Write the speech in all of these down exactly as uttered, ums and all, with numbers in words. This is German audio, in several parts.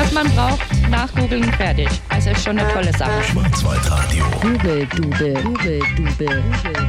was man braucht, nachgoogeln, fertig. Also ist schon eine tolle Sache. Schwarzwaldradio. Google Dubel, Google Dubel,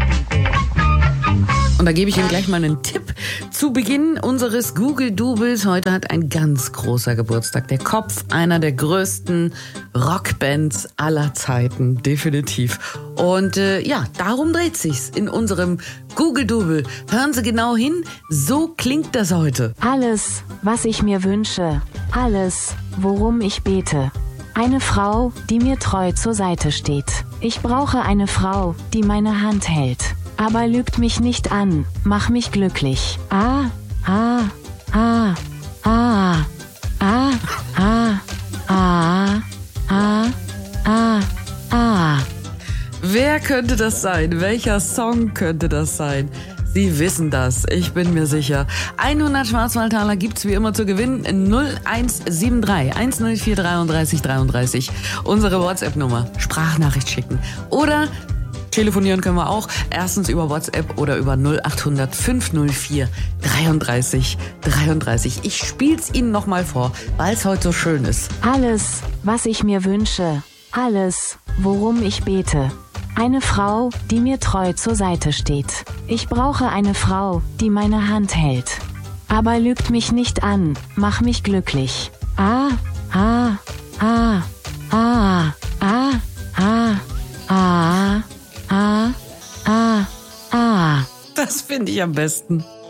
Und da gebe ich Ihnen gleich mal einen Tipp zu Beginn unseres Google-Doubles. Heute hat ein ganz großer Geburtstag. Der Kopf einer der größten Rockbands aller Zeiten, definitiv. Und äh, ja, darum dreht sich's in unserem Google-Double. Hören Sie genau hin, so klingt das heute. Alles, was ich mir wünsche, alles, worum ich bete. Eine Frau, die mir treu zur Seite steht. Ich brauche eine Frau, die meine Hand hält. Aber lügt mich nicht an, mach mich glücklich. Ah, ah, ah, ah, ah, ah, ah, ah, ah, ah. Wer könnte das sein? Welcher Song könnte das sein? Sie wissen das, ich bin mir sicher. hundert Schwarzwaldtaler gibt's wie immer zu gewinnen. null eins sieben drei eins null vier dreiunddreißig dreiunddreißig. Unsere WhatsApp-Nummer. Sprachnachricht schicken. Oder telefonieren können wir auch. Erstens über WhatsApp oder über null acht hundert fünf null vier dreiunddreißig dreiunddreißig. Ich spiel's Ihnen nochmal vor, weil es heute so schön ist. Alles, was ich mir wünsche, alles, worum ich bete. Eine Frau, die mir treu zur Seite steht. Ich brauche eine Frau, die meine Hand hält. Aber lügt mich nicht an, mach mich glücklich. Ah, ah, ah, ah, ah, ah, ah, ah, ah, ah. Das finde ich am besten.